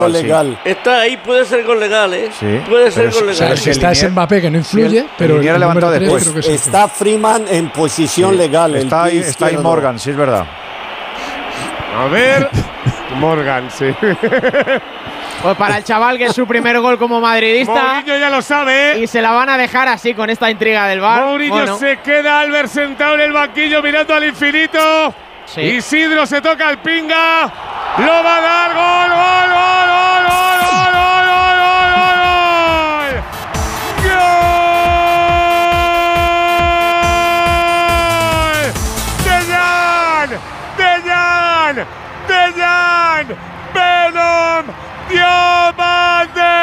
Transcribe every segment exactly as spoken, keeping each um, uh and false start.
legal. Está ahí, puede ser gol legal, ¿eh? Sí, puede ser gol O sea, legal. si está ese Mbappé que no influye, el, pero el, el, el número tres, después. creo que sí. Está Freeman en posición Sí. legal. Está el ahí, pie está ahí izquierdo. Morgan, sí es verdad. A ver. Morgan, sí. Pues para el chaval que es su primer gol como madridista. Mourinho ya lo sabe. Y se la van a dejar así con esta intriga del V A R. Mourinho Bueno, se queda, Albert sentado en el banquillo mirando al infinito. sí. Isidro se toca el pinga. Lo va a dar. Gol, gol, gol, gol, gol, gol, gol, gol, gol, gol. ¡Dejan! ¡Dejan! ¡Dejan! ¡Venom! ¡Diamante!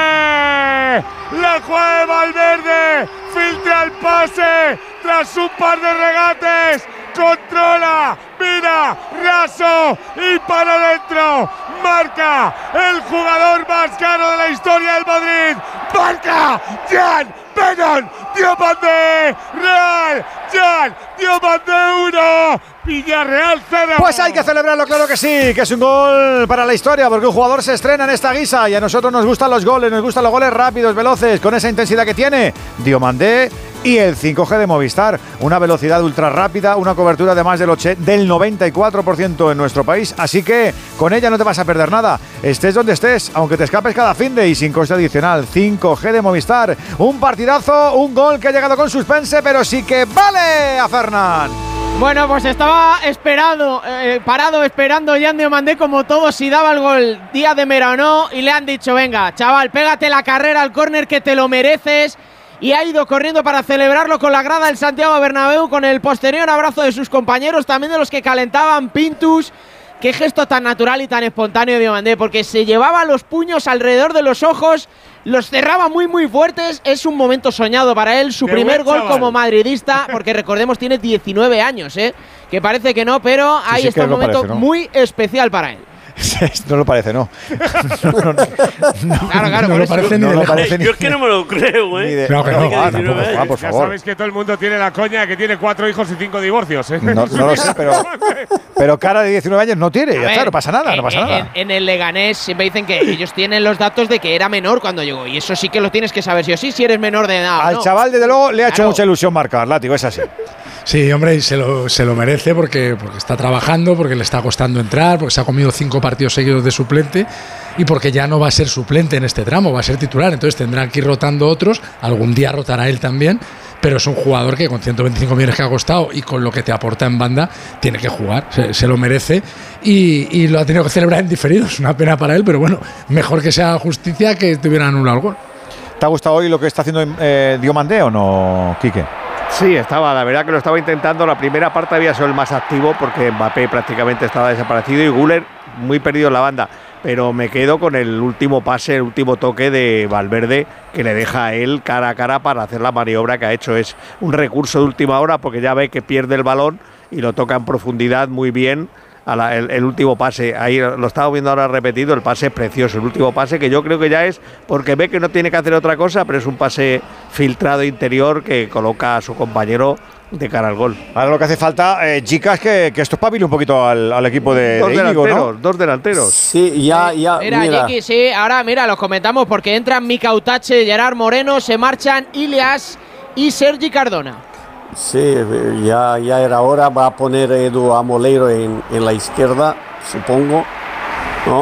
La juega Valverde, filtra el pase tras un par de regates, controla, mira, raso y para adentro, marca el jugador más caro de la historia del Madrid, marca Jan Venom, Diamante, Real, Jan Diamante uno, Villarreal cero. Pues hay que celebrarlo, claro que sí, que es un gol para la historia, porque un jugador se estrena en esta guisa y a nosotros nos gustan los goles, nos gustan los goles rápidos, veloces, con esa intensidad que tiene Diomandé y el cinco G de Movistar, una velocidad ultra rápida, una cobertura de más del, del noventa y cuatro por ciento en nuestro país, así que con ella no te vas a perder nada, estés donde estés, aunque te escapes cada finde y sin coste adicional. Cinco G de Movistar, un partidazo, un gol que ha llegado con suspense, pero sí que vale a Fernán. Bueno, pues estaba esperado, eh, parado esperando Jan Diomandé como todo si daba el gol Díaz de Mera o no, y le han dicho, venga, chaval, pégate la carrera al córner que te lo mereces. Y ha ido corriendo para celebrarlo con la grada del Santiago Bernabéu, con el posterior abrazo de sus compañeros, también de los que calentaban. Pintus. Qué gesto tan natural y tan espontáneo de Diomandé, porque se llevaba los puños alrededor de los ojos, los cerraba muy muy fuertes. Es un momento soñado para él, su Qué primer buen gol chaval. como madridista, porque recordemos tiene diecinueve años, ¿eh? Que parece que no, pero ahí sí está que un lo momento parece, ¿no? muy especial para él. No lo parece, no. no, no, no, Claro, claro, no por lo eso. parece ni no de lo lejos. parece ni- Yo es que no me lo creo, ni ¿eh? de- No, que no, Parece ah, diecinueve tampoco, años. ah, por Ya favor. sabéis que todo el mundo tiene la coña que tiene cuatro hijos y cinco divorcios, ¿eh? No, no lo sé, pero, pero cara de diecinueve años no tiene, A ya ver, está, no pasa nada, en, no pasa en- nada. En el Leganés siempre dicen que ellos tienen los datos de que era menor cuando llegó, y eso sí que lo tienes que saber sí o sí si eres menor de edad. Al ¿no? chaval, desde luego, le ha hecho Claro. mucha ilusión marcar, Látigo, es así. Sí, hombre, y se lo, se lo merece porque, porque está trabajando, porque le está costando entrar, porque se ha comido cinco partidos seguidos de suplente y porque ya no va a ser suplente en este tramo, va a ser titular. Entonces tendrán que ir rotando otros, algún día rotará él también, pero es un jugador que con ciento veinticinco millones que ha costado y con lo que te aporta en banda, tiene que jugar, se, se lo merece y, y lo ha tenido que celebrar en diferido. Es una pena para él, pero bueno, mejor que sea justicia que tuvieran anulado el gol. ¿Te ha gustado hoy lo que está haciendo eh, Diomandé o no, Quique? Sí, estaba, la verdad que lo estaba intentando. La primera parte había sido el más activo porque Mbappé prácticamente estaba desaparecido y Güler muy perdido en la banda. Pero me quedo con el último pase, el último toque de Valverde que le deja a él cara a cara para hacer la maniobra que ha hecho. Es un recurso de última hora porque ya ve que pierde el balón y lo toca en profundidad muy bien. A la, el, el último pase, ahí lo estaba viendo ahora repetido, el pase es precioso, el último pase que yo creo que ya es porque ve que no tiene que hacer otra cosa, pero es un pase filtrado interior que coloca a su compañero de cara al gol. Ahora lo que hace falta, eh, chicas, que, que esto espabile un poquito al, al equipo de, Dos de Íñigo, delanteros, ¿no? dos delanteros. Sí, ya, ya. Mira, Mira, Jiki, sí, ahora mira, los comentamos porque entran Mika Utache, Gerard Moreno, se marchan Ilias y Sergi Cardona. Sí, ya, ya era hora. Va a poner Edu a Moleiro en, en la izquierda, supongo, ¿no?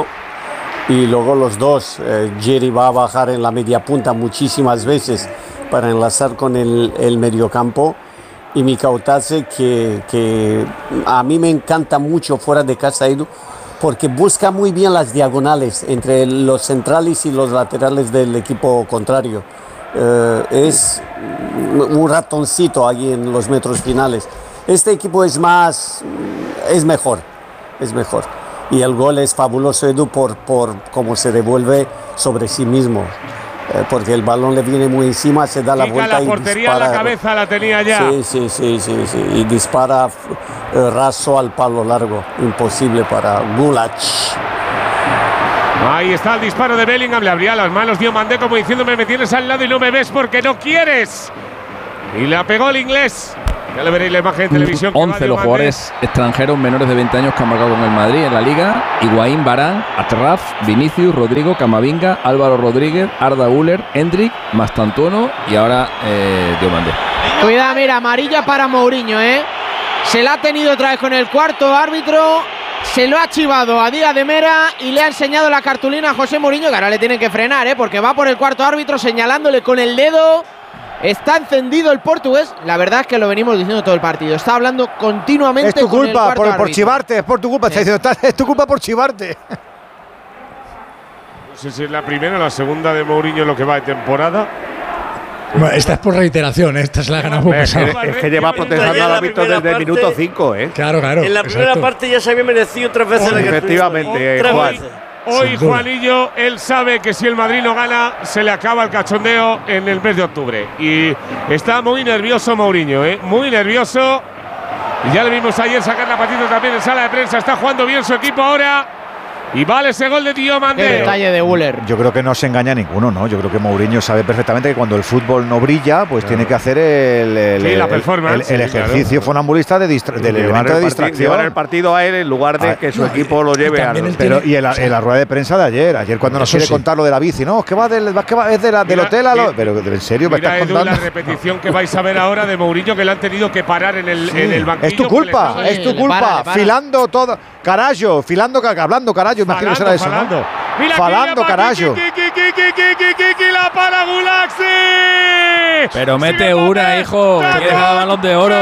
Y luego los dos. Eh, Jerry va a bajar en la media punta muchísimas veces para enlazar con el, el mediocampo. Y Mika Utache, que, que a mí me encanta mucho fuera de casa, Edu, porque busca muy bien las diagonales entre los centrales y los laterales del equipo contrario. Uh, es un ratoncito allí en los metros finales. Este equipo es más, es mejor, es mejor. Y el gol es fabuloso, Edu, por, por cómo se devuelve sobre sí mismo. Eh, porque el balón le viene muy encima, se da la Pica vuelta la y portería dispara. a la cabeza la tenía ya. Sí, sí, sí, sí, sí. Y dispara eh, raso al palo largo. Imposible para Gulach. Ahí está el disparo de Bellingham, le abría las manos Diomandé como diciéndome me tienes al lado y no me ves porque no quieres. Y la pegó el inglés. Ya le veréis la imagen de televisión. once los jugadores extranjeros menores de veinte años que han marcado con el Madrid en la Liga. Higuaín, Varane, Atraf, Vinicius, Rodrigo, Camavinga, Álvaro Rodríguez, Arda Güler, Endrick, Mastantuono y ahora eh, Diomandé. Cuidado, mira, amarilla para Mourinho, ¿eh? Se la ha tenido otra vez con el cuarto árbitro. Se lo ha chivado a Díaz de Mera y le ha enseñado la cartulina a José Mourinho, que ahora le tienen que frenar, ¿eh? Porque va por el cuarto árbitro señalándole con el dedo. Está encendido el portugués. La verdad es que lo venimos diciendo todo el partido. Está hablando continuamente. Es tu con culpa el por, por chivarte, es por tu culpa. Sí. Está diciendo, es tu culpa por chivarte. No sé si es la primera o la segunda de Mourinho en lo que va de temporada. Bueno, esta es por reiteración, esta es la ganamos por es, es, es que lleva protestando al árbitro desde el minuto cinco, ¿eh? Claro, claro. En la primera exacto. parte ya se había merecido tres veces la Efectivamente, tres Juan. veces. Hoy Juanillo, él sabe que si el Madrid no gana, se le acaba el cachondeo en el mes de octubre. Y está muy nervioso Mourinho, ¿eh? Muy nervioso. Y ya le vimos ayer sacar la patita también en sala de prensa. Está jugando bien su equipo ahora. Y vale ese gol de Diomandé. Qué detalle de Güler. Yo creo que no se engaña ninguno, ¿no? Yo creo que Mourinho sabe perfectamente que cuando el fútbol no brilla, pues claro, tiene que hacer el, el, sí, la el, performance, el, el sí, ejercicio claro, funambulista de distra del elemento de distracción. Llevar el partido a él en lugar de que su no, equipo lo lleve a los… Pero y en la, en la rueda de prensa de ayer, ayer cuando nos Eso quiere sí. contar lo de la bici, no, es que va del, que va, es de la, del Mira, hotel a lo… mira, Pero en serio, me Mira, estás Edu, contando. la repetición que vais a ver ahora de Mourinho, que le han tenido que parar en el, Sí. en el banquillo. Es tu culpa, que le es tu le culpa. para, le para. Filando todo. Carallo, filando, hablando, carallo. Imagino que será eso, falando. ¿no? Mira, Falando, carallo. Kiki, la para Gulaxi. Pero mete una, hijo, que quiere ganar balón de oro.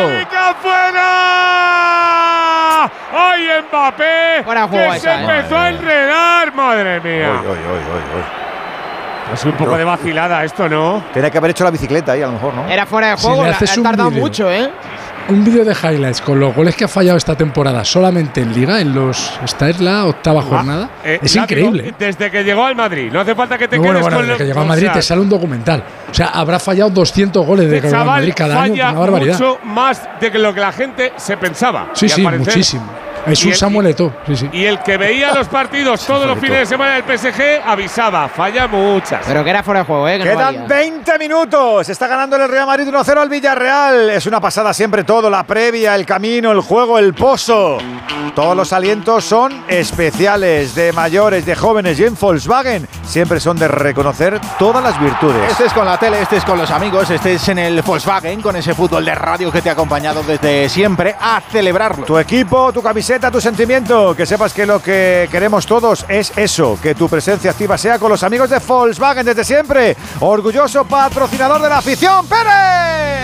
¡Fuera! ¡Ay, Mbappé! Fuera juego que esa, se eh. empezó a enredar, madre mía. Oy, oy, oy, oy, oy. Es un poco de vacilada esto, ¿no? Tenía que haber hecho la bicicleta ahí, a lo mejor, ¿no? Era fuera de Si juego, le la- haces ha un tardado vídeo. mucho, ¿eh? Un vídeo de highlights con los goles que ha fallado esta temporada solamente en Liga, en los esta es la octava jornada. Eh, es látigo, increíble. Desde que llegó al Madrid. No hace falta que te No, quedes bueno, bueno, con desde lo que llegó a o Madrid sea, te sale un documental. O sea, habrá fallado doscientos goles de este Real chaval Madrid cada año, falla una barbaridad. mucho más de que lo que la gente se pensaba. Sí, Y sí, al parecer- muchísimo. Es y un el- Samuel Eto'o, sí, sí. Y el que veía los partidos todos los fines de semana del P S G avisaba, falla muchas. Pero que era fuera de juego, ¿eh? Que no Quedan valía. veinte minutos. Está ganando el Real Madrid uno cero al Villarreal. Es una pasada siempre todo. La previa, el camino, el juego, el pozo. Todos los alientos son especiales. De mayores, de jóvenes y en Volkswagen siempre son de reconocer todas las virtudes. Estés con la tele, estés con los amigos, estés en el Volkswagen con ese fútbol de radio que te ha acompañado desde siempre, a celebrarlo. Tu equipo, tu camiseta, tu sentimiento. Que sepas que lo que queremos todos es eso. Que tu presencia activa sea con los amigos de Volkswagen desde siempre. Orgulloso patrocinador de la afición. ¡Pérez!